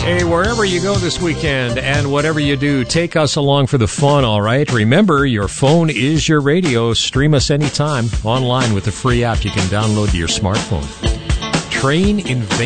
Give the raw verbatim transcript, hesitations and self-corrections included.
Hey, wherever you go this weekend and whatever you do, take us along for the fun, all right? Remember, your phone is your radio. Stream us anytime online with the free app you can download to your smartphone. Train in